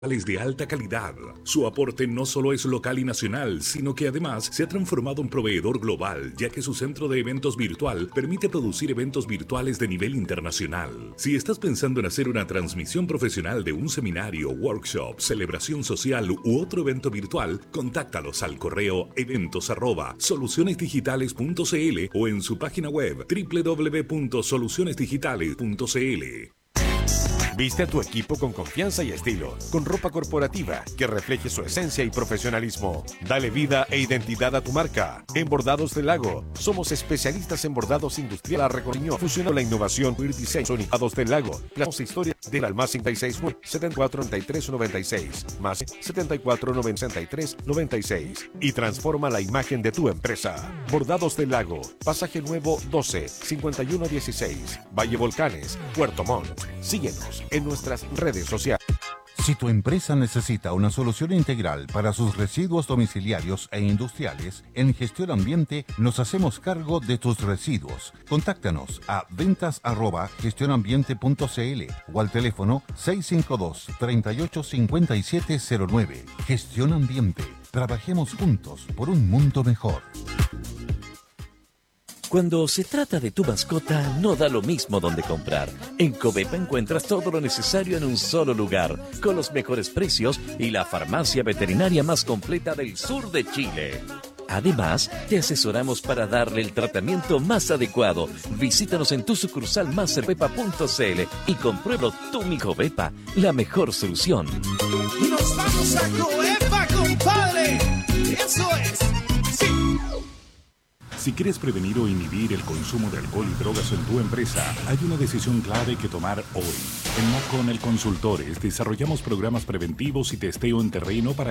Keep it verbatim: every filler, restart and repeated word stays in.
de alta calidad. Su aporte no solo es local y nacional, sino que además se ha transformado en proveedor global, ya que su centro de eventos virtual permite producir eventos virtuales de nivel internacional. Si estás pensando en hacer una transmisión profesional de un seminario, workshop, celebración social u otro evento virtual, contáctalos al correo eventos arroba soluciones digitales punto c l o en su página web doble u doble u doble u punto soluciones digitales punto c l. Viste a tu equipo con confianza y estilo, con ropa corporativa que refleje su esencia y profesionalismo. Dale vida e identidad a tu marca. En Bordados del Lago, somos especialistas en bordados industrial. Recorrió fusionando la innovación y el diseño. Bordados del Lago, la historia del almacén setenta y seis setenta y cuatro noventa y tres noventa y seis, más setenta y cuatro noventa y tres noventa y seis. Y transforma la imagen de tu empresa. Bordados del Lago, Pasaje Nuevo doce, cincuenta y uno dieciséis, Valle Volcanes, Puerto Montt. Síguenos en nuestras redes sociales. Si tu empresa necesita una solución integral para sus residuos domiciliarios e industriales, en Gestión Ambiente nos hacemos cargo de tus residuos. Contáctanos a ventas arroba gestionambiente punto c l o al teléfono seis cinco dos, tres ocho cinco siete cero nueve. Gestión Ambiente. Trabajemos juntos por un mundo mejor. Cuando se trata de tu mascota, no da lo mismo donde comprar. En Covepa encuentras todo lo necesario en un solo lugar, con los mejores precios y la farmacia veterinaria más completa del sur de Chile. Además, te asesoramos para darle el tratamiento más adecuado. Visítanos en tu sucursal más covepa punto c l y compruébalo tú, mi Covepa, la mejor solución. ¡Nos vamos a Covepa, compadre! ¡Eso es! ¡Sí! Si quieres prevenir o inhibir el consumo de alcohol y drogas en tu empresa, hay una decisión clave que tomar hoy. En Macon el Consultores desarrollamos programas preventivos y testeo en terreno para